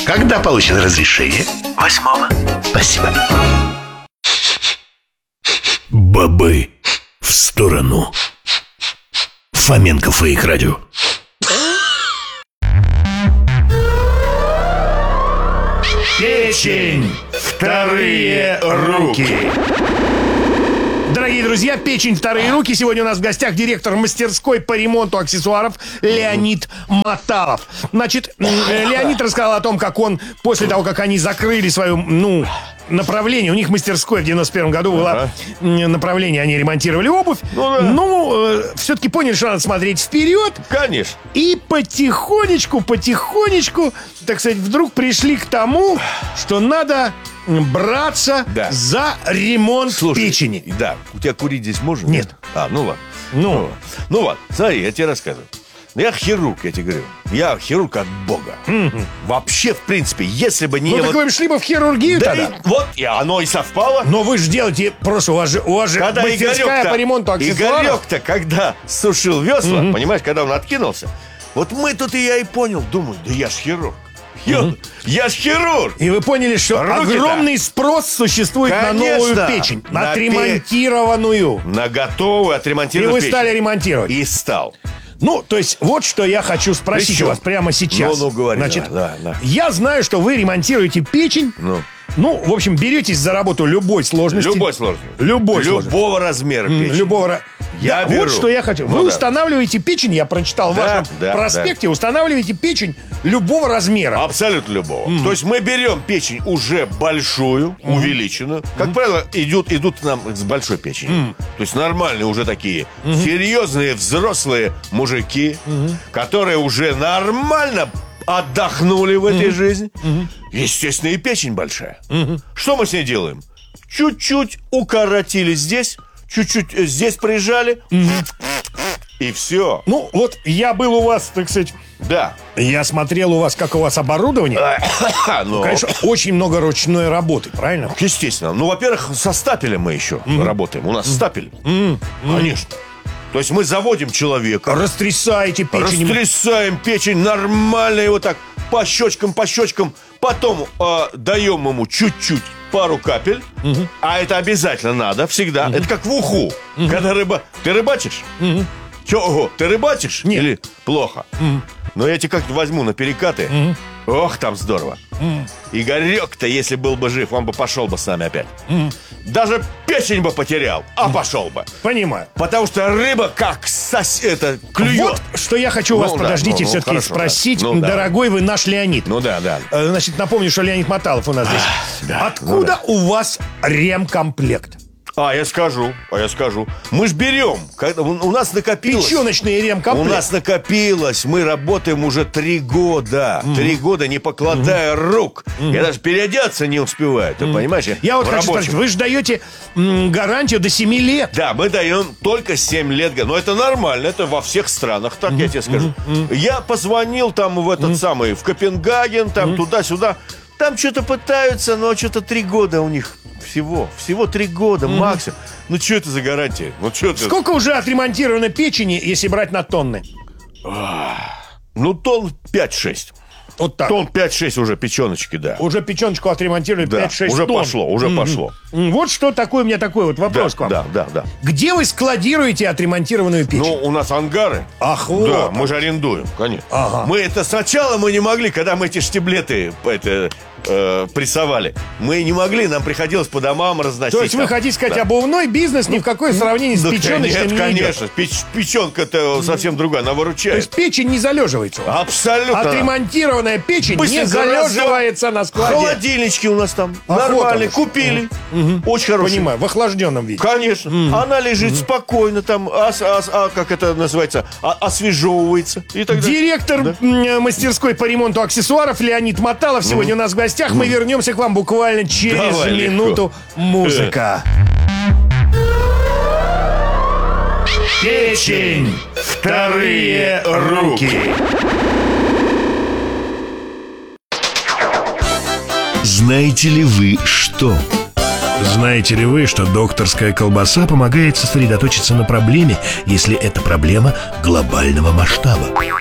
Когда получено разрешение? 8-го. Спасибо. Бобы в сторону. Фоменко Фейк Радио. Печень. Вторые руки. Дорогие друзья, печень, вторые руки. Сегодня у нас в гостях директор мастерской по ремонту аксессуаров Леонид Маталов. Значит, Леонид рассказал о том, как он, после того, как они закрыли свое, направление, у них мастерское в 91 году было направление, они ремонтировали обувь. Все-таки поняли, что надо смотреть вперед. Конечно. И потихонечку, так сказать, вдруг пришли к тому, что надо браться за ремонт печени. Да, у тебя курить здесь можно? Нет. Ну ладно. Ну ладно, смотри, я тебе рассказываю. Я хирург, я тебе говорю. Я хирург от Бога. Вообще, в принципе, если бы не... так вы шли бы в хирургию тогда? И оно и совпало. Но вы же делаете просто, у вас же мастерская по ремонту аксессуаров. Игорек-то, когда сушил весла, понимаешь, когда он откинулся, вот мы тут и я и понял, думаю, да я ж хирург. Я ж хирург! И вы поняли, что огромный спрос существует на новую печень, на отремонтированную. На готовую отремонтированную печень. И вы стали ремонтировать. И стал. То есть, вот что я хочу спросить у вас прямо сейчас. Говори. Значит, я знаю, что вы ремонтируете печень. В общем, беретесь за работу любой сложности. Любого размера печени. Я беру. Вот что я хочу. Вы устанавливаете печень, я прочитал в вашем проспекте, устанавливаете печень любого размера. Абсолютно любого. То есть мы берем печень уже большую, увеличенную. Как правило, идут к нам с большой печенью. То есть нормальные уже такие серьезные взрослые мужики, которые уже нормально отдохнули в этой жизни. Естественно, и печень большая. Что мы с ней делаем? Чуть-чуть укоротили здесь, чуть-чуть здесь прижали, и все. Я был у вас, так сказать... Да. Я смотрел у вас, как у вас оборудование. Конечно, очень много ручной работы, правильно? Естественно. Во-первых, со стапелем мы еще работаем. У нас стапель. Конечно. То есть мы заводим человека. Растрясаете печень. Растрясаем печень нормально, его так по щечкам. Потом даем ему чуть-чуть, пару капель. А это обязательно надо, всегда. Это как в уху. Когда Ты рыбачишь? Ты рыбачишь? Нет. Или плохо? Но я тебе как-то возьму на перекаты. Ох, там здорово. Игорек-то, если был бы жив, он бы пошел бы с нами опять. Даже печень бы потерял, а пошел бы. Понимаю. Потому что рыба как клюет. Вот что я хочу у вас, подождите, все-таки спросить. Дорогой вы наш Леонид. Да. Значит, напомню, что Леонид Маталов у нас здесь. Откуда у вас ремкомплект? Я скажу. Мы ж берем. У нас накопилось. Печеночный ремкомплект. У нас накопилось. Мы работаем уже 3 года. 3 года, не покладая рук. Я даже переодеться не успеваю. Ты понимаешь? Я вот хочу спросить, вы же даете гарантию до 7 лет. Да, мы даем только 7 лет. Но это нормально. Это во всех странах, так я тебе скажу. Я позвонил там в Копенгаген, там туда-сюда. Там что-то пытаются, но что-то 3 года у них. Всего 3 года максимум. Что это за гарантия? Сколько уже отремонтировано печени, если брать на тонны? Тонн 5-6. Вот так. Тонн 5-6 уже печеночки, да. Уже печеночку отремонтировали 5-6 уже тонн. уже пошло. Вот что такое у меня такой вот вопрос к вам. Да. Где вы складируете отремонтированную печень? У нас ангары. Ах, вот. Да, мы же арендуем, конечно. Сначала мы не могли, когда мы эти штиблеты прессовали. Мы не могли, нам приходилось по домам разносить. То есть вы хотите сказать, обувной бизнес ни в какое сравнение с печеночным не идет? Конечно. Печенка-то совсем другая, она выручает. То есть печень не залеживается? Абсолютно. Отремонтированная печень не залеживается на складе. Холодильнички у нас там нормальные, купили. Очень хорошие. Понимаю, в охлажденном виде. Конечно. Она лежит спокойно там, как это называется, освежевывается. И так далее. Директор мастерской по ремонту аксессуаров Леонид Маталов сегодня у нас в гостях. Мы вернемся к вам буквально через минуту. Музыка. Печень. Вторые руки. Знаете ли вы что? Знаете ли вы, что докторская колбаса помогает сосредоточиться на проблеме, если эта проблема глобального масштаба?